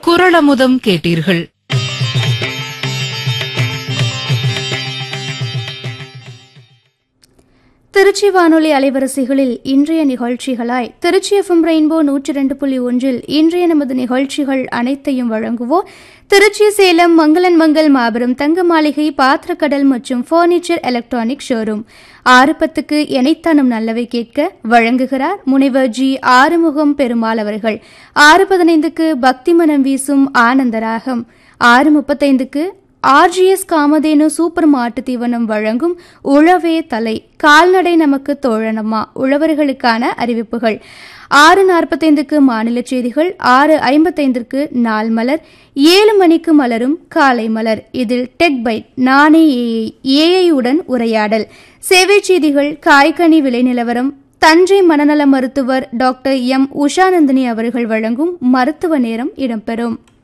குறளமுதம் கேட்டீர்கள். திருச்சி வானொலி அலைவரிசைகளில் இன்றைய நிகழ்ச்சிகளாய் திருச்சி எஃப்எம் ரெயின்போ 102.1 இன்றைய நமது நிகழ்ச்சிகள் அனைத்தையும் வழங்குவோர் திருச்சி சேலம் மங்களன் மங்கள் மாபெரும் தங்க மாளிகை பாத்திரக்கடல் மற்றும் பர்னிச்சர் எலக்ட்ரானிக் ஷோரூம். 6:10 எனைத்தானும் நல்லவை கேட்க வழங்குகிறார் முனைவர் ஜி ஆறுமுகம் பெருமாள் அவர்கள். 6:15 பக்தி மனம் வீசும் ஆனந்தராகம். 6:35 RGS காமதேனு சூப்பர் மாட்டு தீவனம் வழங்கும் உழவே தலை, கால்நடை நமக்கு தோழனமா, உழவர்களுக்கான அறிவிப்புகள். 6:45 மாநில செய்திகள். 6:55 நாள் மலர். 7 மணிக்கு மலரும் காலை மலர். இதில் டெக் பைட், நானே ஏஐ உடன் உரையாடல். சேவை செய்திகள், காய்கனி விலை நிலவரம், தஞ்சை மனநல மருத்துவர் டாக்டர் எம் உஷாநந்தினி அவர்கள் வழங்கும் மருத்துவ நேரம் இடம்பெறும்.